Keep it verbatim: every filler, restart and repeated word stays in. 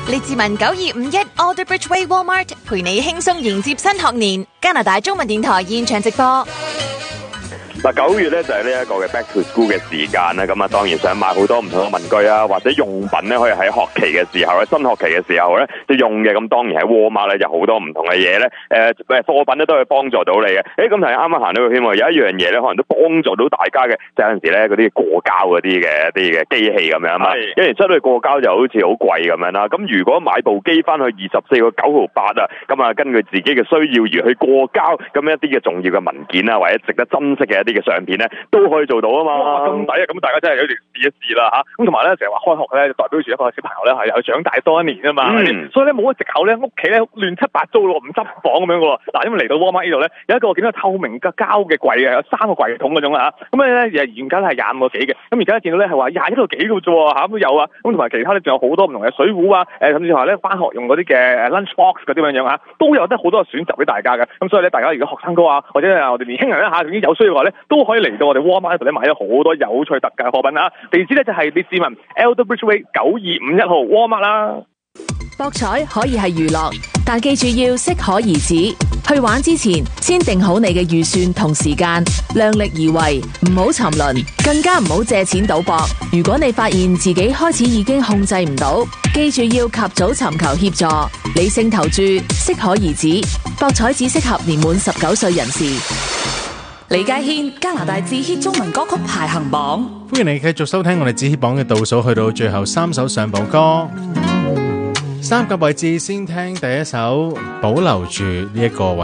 李志文九二五一 Alderbridge Way Walmart 陪你輕鬆迎接新學年。加拿大中文電台現場直播。 嗱，九月咧就係呢一個嘅 Back to School 嘅時間啦，咁啊當然想買好多唔同嘅文具啊，或者用品咧，可以喺學期嘅時候咧，新學期嘅時候咧，就用嘅。咁當然喺 Walmart 咧有好多唔同嘅嘢咧，誒誒貨品咧都可以幫助到你嘅。誒咁但係啱啱行到個圈喎，有一樣嘢咧，可能都幫助到大家嘅，就有陣時咧嗰啲過膠嗰啲嘅一啲嘅機器咁樣啊嘛，一年出去過膠就好似好貴咁樣啦。咁如果買部機翻去二十四個九毫八啊，咁啊根據自己嘅需要而去過膠，咁一啲嘅重要嘅文件啊，或者值得珍惜嘅一啲嘅相片咧，都可以做到啊嘛。 咁抵啊！咁大家真係有時試一試啦嚇。咁同埋咧，成日話開學咧，就代表住一個小朋友咧係有長大多一年啊嘛。嗯、所以咧冇乜藉口咧，屋企咧亂七八糟咯，唔執房咁樣嘅喎。嗱，因為嚟到 Walmart 呢度咧，有一個見到透明嘅膠嘅櫃嘅，有三個櫃桶嗰種啊。咁咧誒原價係廿五個幾嘅，咁而家見到咧係話廿一個幾嘅啫喎嚇，咁都有啊。咁同埋其他咧仲有好多唔同嘅水壺啊，誒甚至話咧返學用嗰啲嘅 lunch box 嗰啲咁樣樣嚇，都有得好多選擇俾大家嘅。咁所以咧，大家如果學生哥啊，或者係我哋年輕人咧嚇，總之有需要嘅話咧，都可以嚟到我哋 Walmart 度咧買咗好多有趣特價貨品啊！地址咧就係李志文 Alderbridge Way 九二五一號 Walmart 啦。 博彩可以係娛樂，但記住要適可而止。去玩之前，先定好你嘅預算同時間，量力而為，唔好沉淪，更加唔好借錢賭博。如果你發現自己開始已經控制唔到，記住要及早尋求協助，理性投注，適可而止。博彩只適合年滿十九歲人士。李家軒加拿大至 hit 中文歌曲排行榜， 歡迎你繼續收聽我哋至 hit 榜嘅倒數，去到最後三首上榜歌。三個位置先聽第一首，保留住呢一個位。